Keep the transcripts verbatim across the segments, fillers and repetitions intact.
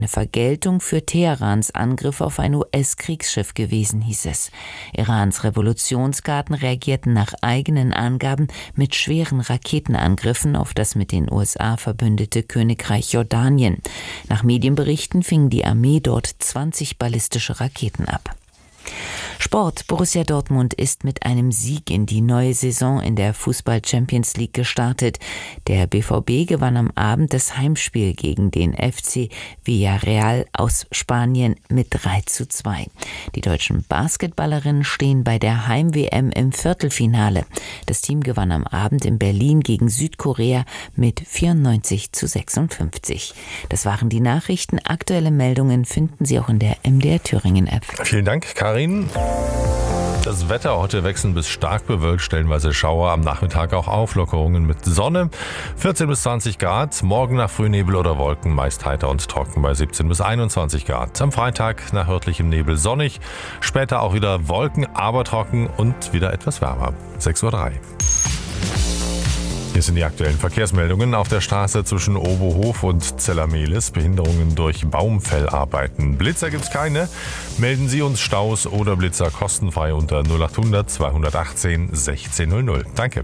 Eine Vergeltung für Teherans Angriff auf ein U S-Kriegsschiff gewesen, hieß es. Irans Revolutionsgarden reagierten nach eigenen Angaben mit schweren Raketenangriffen auf das mit den U S A verbündete Königreich Jordanien. Nach Medienberichten fing die Armee dort zwanzig ballistische Raketen ab. Sport. Borussia Dortmund ist mit einem Sieg in die neue Saison in der Fußball-Champions League gestartet. Der B V B gewann am Abend das Heimspiel gegen den F C Villarreal aus Spanien mit drei zu zwei. Die deutschen Basketballerinnen stehen bei der Heim-W M im Viertelfinale. Das Team gewann am Abend in Berlin gegen Südkorea mit vierundneunzig zu sechsundfünfzig. Das waren die Nachrichten. Aktuelle Meldungen finden Sie auch in der M D R Thüringen App. Vielen Dank, Karin. Das Wetter heute wechselnd bis stark bewölkt, stellenweise Schauer, am Nachmittag auch Auflockerungen mit Sonne. vierzehn bis zwanzig Grad, morgen nach Frühnebel oder Wolken, meist heiter und trocken bei siebzehn bis einundzwanzig Grad. Am Freitag nach örtlichem Nebel sonnig, später auch wieder Wolken, aber trocken und wieder etwas wärmer. sechs Uhr drei. Hier sind die aktuellen Verkehrsmeldungen. Auf der Straße zwischen Oberhof und Zellermehlis Behinderungen durch Baumfellarbeiten. Blitzer gibt's keine. Melden Sie uns Staus oder Blitzer kostenfrei unter null acht hundert zweihundertachtzehn sechzehn null null. Danke.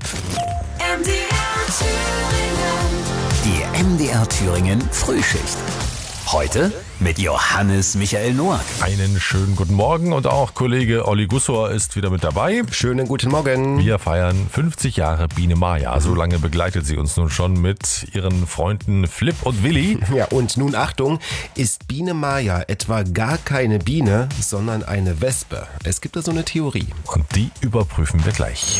Die M D R Thüringen Frühschicht. Heute mit Johannes Michael Noack. Einen schönen guten Morgen und auch Kollege Olli Gussor ist wieder mit dabei. Schönen guten Morgen. Wir feiern fünfzig Jahre Biene Maya. So lange begleitet sie uns nun schon mit ihren Freunden Flip und Willi. Ja, und nun Achtung, ist Biene Maya etwa gar keine Biene, sondern eine Wespe? Es gibt da so eine Theorie. Und die überprüfen wir gleich.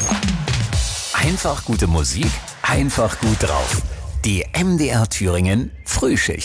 Einfach gute Musik, einfach gut drauf. Die M D R Thüringen Frühschicht.